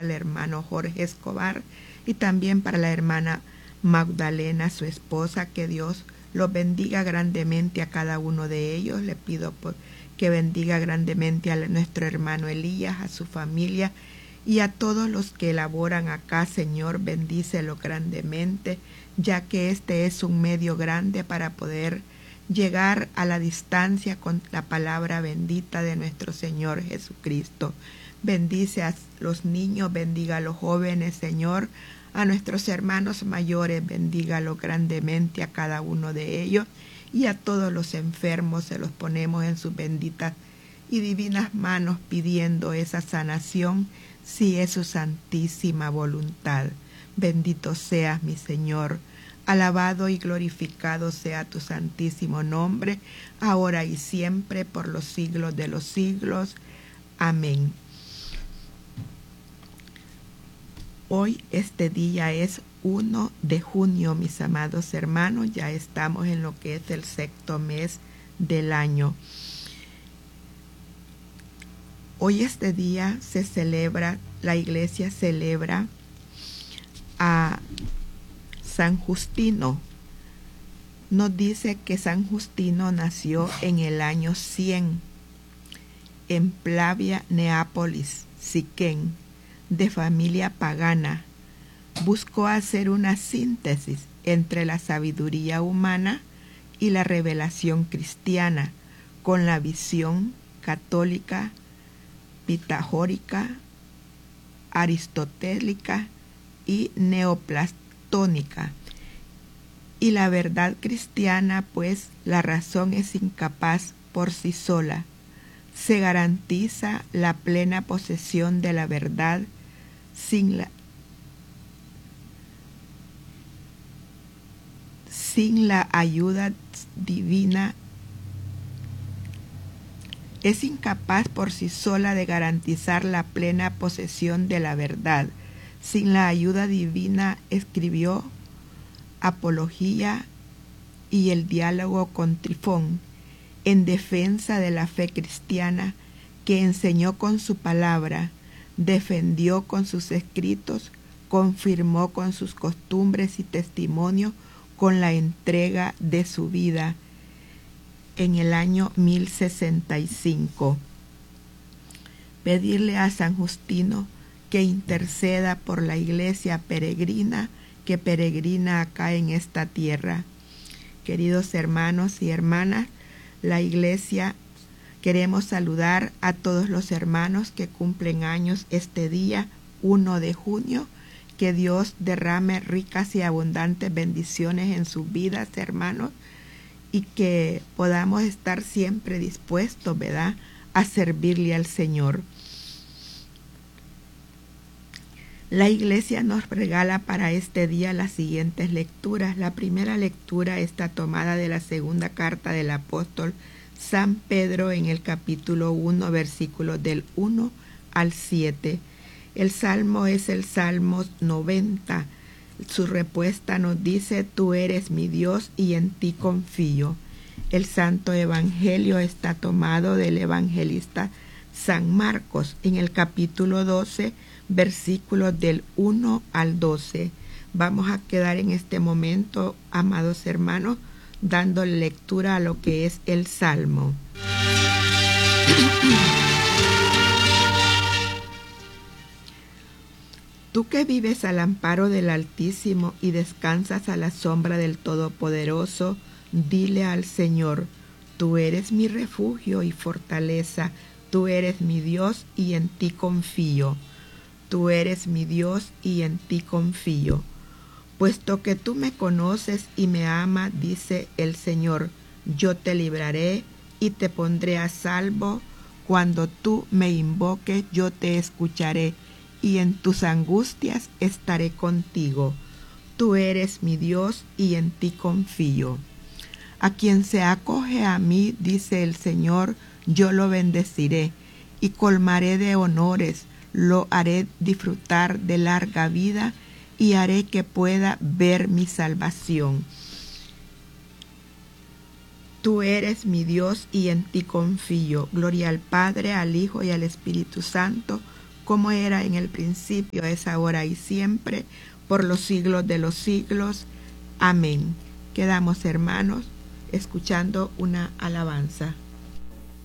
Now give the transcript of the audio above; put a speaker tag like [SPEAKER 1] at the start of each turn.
[SPEAKER 1] para el hermano Jorge Escobar y también para la hermana Magdalena, su esposa. Que Dios los bendiga grandemente a cada uno de ellos. Le pido que bendiga grandemente a nuestro hermano Elías, a su familia y a todos los que laboran acá. Señor, bendícelo grandemente, ya que este es un medio grande para poder llegar a la distancia con la palabra bendita de nuestro Señor Jesucristo. Bendice a los niños, bendiga a los jóvenes, Señor, a nuestros hermanos mayores, bendígalo grandemente a cada uno de ellos, y a todos los enfermos se los ponemos en sus benditas y divinas manos, pidiendo esa sanación, si es su santísima voluntad. Bendito seas, mi Señor. Alabado y glorificado sea tu santísimo nombre, ahora y siempre, por los siglos de los siglos. Amén. Hoy, este día es 1 de junio, mis amados hermanos. Ya estamos en lo que es el sexto mes del año. Hoy, este día, la iglesia celebra a San Justino. Nos dice que San Justino nació en el año 100 en Plavia, Neápolis, Siquén, de familia pagana. Buscó hacer una síntesis entre la sabiduría humana y la revelación cristiana, con la visión católica, pitagórica, aristotélica y neoplatónica. Y la verdad cristiana, pues la razón es incapaz por sí sola. Se garantiza la plena posesión de la verdad sin la ayuda divina. Es incapaz por sí sola de garantizar la plena posesión de la verdad. Sin la ayuda divina escribió Apología y el diálogo con Trifón, en defensa de la fe cristiana, que enseñó con su palabra, defendió con sus escritos, confirmó con sus costumbres y testimonio, con la entrega de su vida, en el año 1065. Pedirle a San Justino que interceda por la iglesia peregrina que peregrina acá en esta tierra. Queridos hermanos y hermanas, la iglesia, queremos saludar a todos los hermanos que cumplen años este día, 1 de junio. Que Dios derrame ricas y abundantes bendiciones en sus vidas, hermanos, y que podamos estar siempre dispuestos, ¿verdad?, a servirle al Señor. La iglesia nos regala para este día las siguientes lecturas. La primera lectura está tomada de la segunda carta del apóstol San Pedro, en el capítulo 1, versículos del 1 al 7. El salmo es el Salmo 90. Su respuesta nos dice: Tú eres mi Dios y en ti confío. El Santo Evangelio está tomado del evangelista San Marcos, en el capítulo 12, versículos del 1 al 12. Vamos a quedar en este momento, amados hermanos, dando lectura a lo que es el Salmo. Tú que vives al amparo del Altísimo y descansas a la sombra del Todopoderoso, dile al Señor: Tú eres mi refugio y fortaleza, tú eres mi Dios y en ti confío. Tú eres mi Dios y en ti confío. Puesto que tú me conoces y me amas, dice el Señor, yo te libraré y te pondré a salvo. Cuando tú me invoques, yo te escucharé, y en tus angustias estaré contigo. Tú eres mi Dios y en ti confío. A quien se acoge a mí, dice el Señor, yo lo bendeciré y colmaré de honores, lo haré disfrutar de larga vida y haré que pueda ver mi salvación. Tú eres mi Dios y en ti confío. Gloria al Padre, al Hijo y al Espíritu Santo, como era en el principio, es ahora y siempre, por los siglos de los siglos. Amén. Quedamos, hermanos, escuchando una alabanza.